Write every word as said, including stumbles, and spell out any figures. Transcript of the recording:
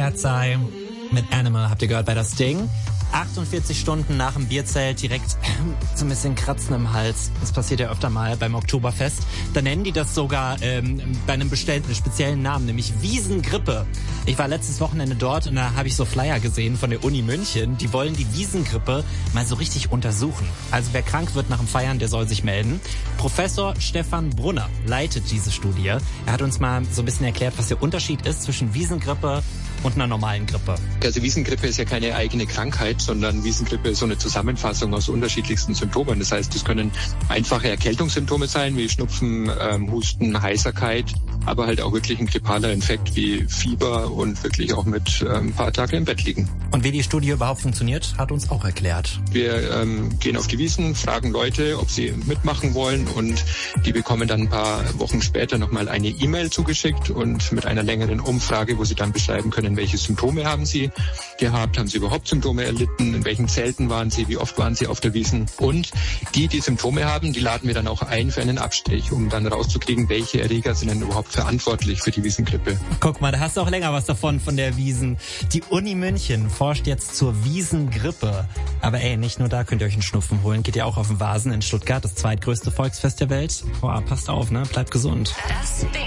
Cat's Eye mit Animal habt ihr gehört bei das Ding. achtundvierzig Stunden nach dem Bierzelt direkt so ein bisschen Kratzen im Hals. Das passiert ja öfter mal beim Oktoberfest. Da nennen die das sogar ähm, bei einem bestellten, speziellen Namen, nämlich Wiesengrippe. Ich war letztes Wochenende dort und da habe ich so Flyer gesehen von der Uni München. Die wollen die Wiesengrippe mal so richtig untersuchen. Also wer krank wird nach dem Feiern, der soll sich melden. Professor Stefan Brunner leitet diese Studie. Er hat uns mal so ein bisschen erklärt, was der Unterschied ist zwischen Wiesengrippe und einer normalen Grippe. Also Wiesengrippe ist ja keine eigene Krankheit, sondern Wiesengrippe ist so eine Zusammenfassung aus unterschiedlichsten Symptomen. Das heißt, es können einfache Erkältungssymptome sein, wie Schnupfen, ähm, Husten, Heiserkeit, aber halt auch wirklich ein grippaler Infekt wie Fieber und wirklich auch mit ähm, ein paar Tage im Bett liegen. Und wie die Studie überhaupt funktioniert, hat uns auch erklärt. Wir ähm, gehen auf die Wiesn, fragen Leute, ob sie mitmachen wollen und die bekommen dann ein paar Wochen später nochmal eine E-Mail zugeschickt und mit einer längeren Umfrage, wo sie dann beschreiben können, welche Symptome haben sie gehabt, haben sie überhaupt Symptome erlitten, in welchen Zelten waren sie, wie oft waren sie auf der Wiesn. Und die, die Symptome haben, die laden wir dann auch ein für einen Abstrich, um dann rauszukriegen, welche Erreger sind denn überhaupt verantwortlich für die Wiesengrippe. Guck mal, da hast du auch länger was davon, von der Wiesn. Die Uni München forscht jetzt zur Wiesengrippe. Aber ey, nicht nur da könnt ihr euch einen Schnupfen holen. Geht ihr auch auf den Vasen in Stuttgart, das zweitgrößte Volksfest der Welt. Boah, passt auf, ne? Bleibt gesund. Das Ding.